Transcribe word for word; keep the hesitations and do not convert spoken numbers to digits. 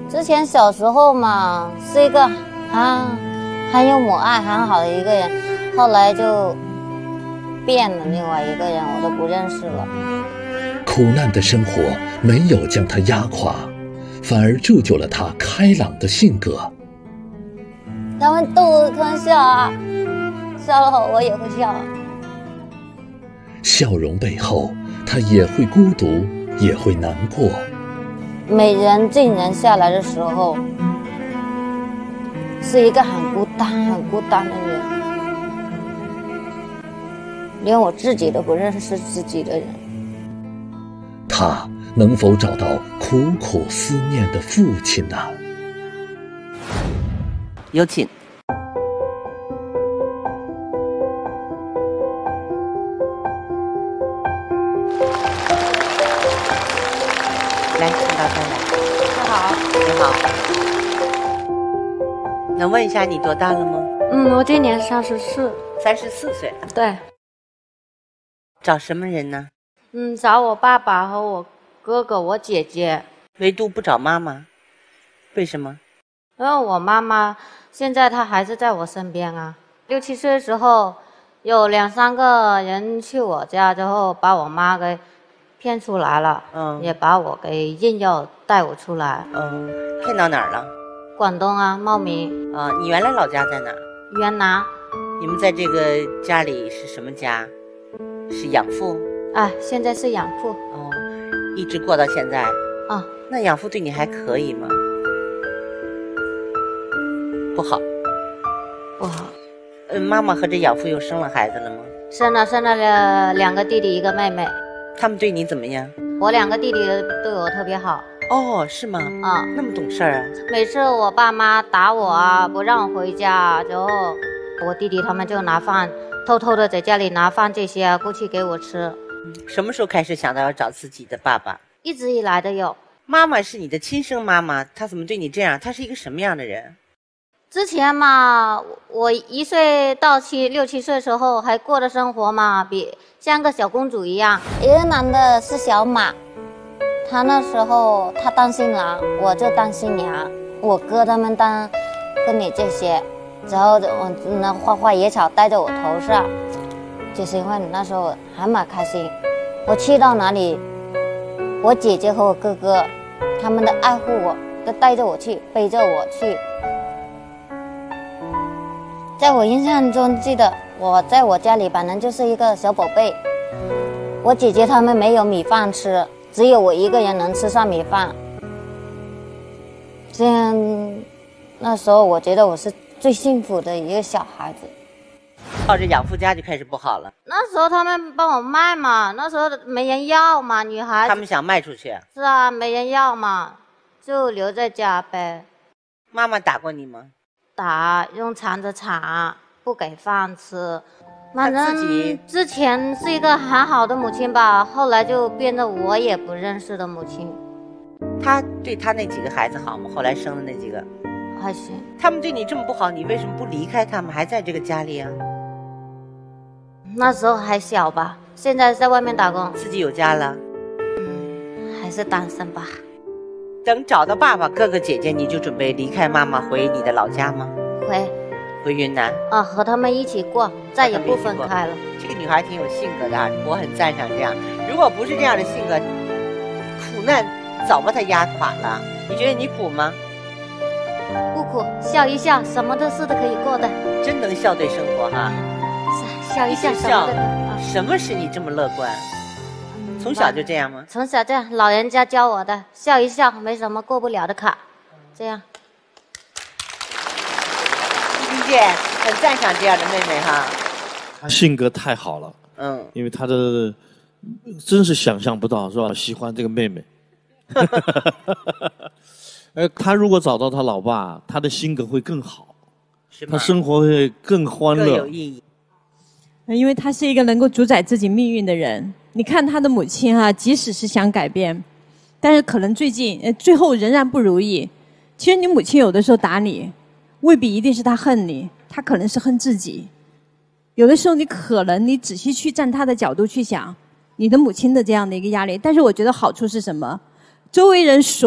之前小时候嘛，是一个啊很有母爱很好的一个人，后来就变了，另外一个人我都不认识了。 苦难的生活没有将他压垮，反而铸就了他开朗的性格。 他们逗他们笑啊，笑了我也会笑。 笑容背后，他也会孤独，也会难过。 美人静人下来的时候，是一个很孤单很孤单的人，连我自己都不认识自己的人。 他能否找到苦苦思念的父亲呢？ 有请。来，请到这来。 你好。 你好。能问一下你多大了吗？ 嗯，我今年三十四。 三十四岁。 对。 找什么人呢？ 嗯，找我爸爸和我哥哥、我姐姐。 唯独不找妈妈，为什么？ 因为我妈妈现在她还是在我身边啊。六七岁的时候，有两三个人去我家之后，把我妈给骗出来了，嗯，也把我给硬要带我出来。 嗯，骗到哪儿了？ 广东啊，茂名。 啊，你原来老家在哪儿？ 云南。 你们在这个家里是什么家？是养父？ 哎，现在是养父。 哦，一直过到现在。 啊， 那养父对你还可以吗？不好。 不好。 嗯，妈妈和这养父又生了孩子了吗？ 生了，生了两个弟弟一个妹妹。 他们对你怎么样？我两个弟弟对我特别好。 哦，是吗？ 啊， 那么懂事儿啊！ 每次我爸妈打我啊，不让我回家，之后我弟弟他们就拿饭，偷偷的在家里拿饭这些啊过去给我吃。 什么时候开始想到要找自己的爸爸？ 一直以来都有。 妈妈是你的亲生妈妈，她怎么对你这样？她是一个什么样的人？ 之前嘛，我一岁到七六七岁的时候还过的生活嘛，比像个小公主一样。 一个男的是小马，他那时候他当新郎，我就当新娘，我哥他们当婚礼这些，然后我那花花野草戴在我头上，就是因为那时候还蛮开心。我去到哪里，我姐姐和我哥哥他们都爱护我，都带着我去，背着我去。在我印象中记得我在我家里反正就是一个小宝贝，我姐姐他们没有米饭吃，只有我一个人能吃上米饭。这样那时候我觉得我是最幸福的一个小孩子。 到这养父家就开始不好了。 那时候他们帮我卖嘛，那时候没人要嘛，女孩子他们想卖出去。 是啊，没人要嘛，就留在家呗。 妈妈打过你吗？ 打，用铲子铲，不给饭吃。反正之前是一个很好的母亲吧，后来就变得我也不认识的母亲。 他对他那几个孩子好吗？后来生的那几个还行。 他们对你这么不好，你为什么不离开他们，还在这个家里啊？ 那时候还小吧，现在在外面打工， 自己有家了。 嗯，还是单身吧。 等找到爸爸、哥哥、姐姐，你就准备离开妈妈回你的老家吗？ 回， 回云南。 啊，和他们一起过，再也不分开了。 这个女孩挺有性格的啊，我很赞赏这样。如果不是这样的性格，苦难早把她压垮了。你觉得你苦吗？ 不苦，笑一笑，什么的事都可以过的。 真能笑对生活哈。 是，笑一笑，什么都可以。 什么使你这么乐观？从小就这样吗？ 从小这样，老人家教我的，笑一笑，没什么过不了的坎，这样。 丽姐很赞赏这样的妹妹哈。 她性格太好了，嗯，因为她的真是想象不到是吧？喜欢这个妹妹。呃，她如果找到她老爸，她的性格会更好，她生活会更欢乐， 更有意义。 因为她是一个能够主宰自己命运的人。你看她的母亲啊，即使是想改变，但是可能最近呃最后仍然不如意。其实你母亲有的时候打你，未必一定是她恨你，她可能是恨自己。有的时候你可能你仔细去站她的角度去想，你的母亲的这样的一个压力。但是我觉得好处是什么？周围人所